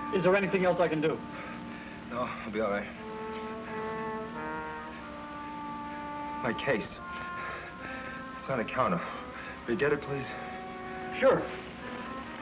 Is there anything else I can do? No, I'll be all right. My case. It's on the counter. Will you get it, please? Sure.